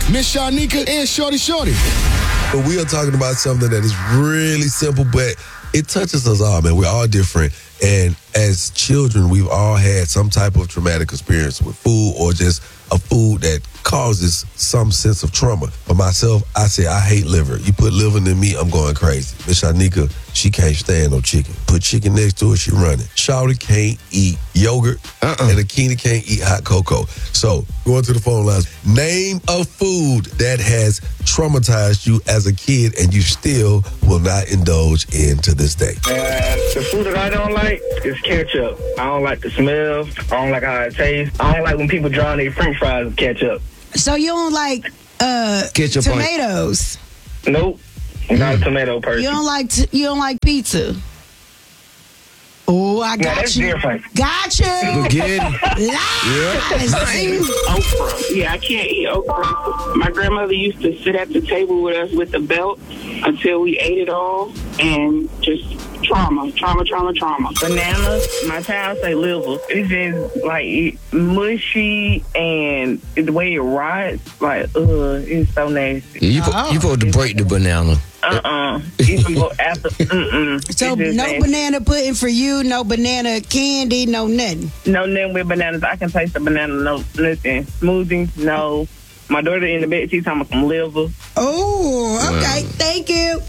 Miss Shanika and Shorty Shorty. But we are talking about something that is really simple, but it touches us all, man. We're all different. And as children, we've all had some type of traumatic experience with food or just a food that causes some sense of trauma. For myself, I say I hate liver. You put liver in me, I'm going crazy. Miss Shanika, she can't stand no chicken. Put chicken next to it, she running. Shawty can't eat yogurt, and Akina can't eat hot cocoa. So, going to the phone lines. Name a food that has traumatized you as a kid and you still will not indulge in to this day. The food that I don't like is ketchup. I don't like the smell. I don't like how it tastes. I don't like when people drown their french fries with ketchup. So you don't like Ketchup on- tomatoes? Nope. I'm not a tomato person. You don't like pizza? Oh, I got that's you. different. Got you. Spaghetti. Lies. Okra. Yeah, I can't eat okra. My grandmother used to sit at the table with us with the belt until we ate it all, and just trauma. Bananas, my child say liver. It's just like mushy, and the way it rots, like it's so nasty. You supposed to break the banana. Even go after. So no banana pudding for you, no banana candy, no nothing. No, nothing with bananas. I can taste the banana. No, nothing. Smoothies, no. My daughter in the bed, she's talking about some liver. Oh, okay. Wow. Thank you.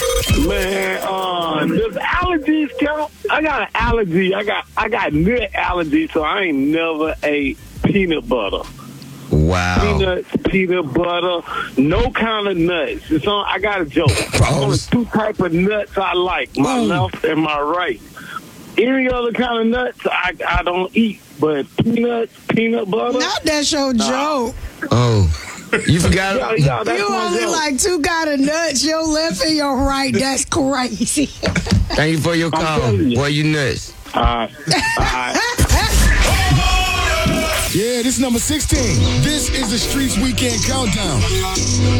Man, does allergies count? I got an allergy. I got nut allergy, so I ain't never ate peanut butter. Wow. Peanut butter, no kind of nuts. I got a joke. Only two type of nuts I like, my left and my right. Any other kind of nuts I don't eat, but peanut butter. Not that's your joke. Oh. You forgot? You only like two kind of nuts, your left and your right. That's crazy. Thank you for your call. Boy, you nuts. Yeah, this is number 16. This is the Streets Weekend Countdown.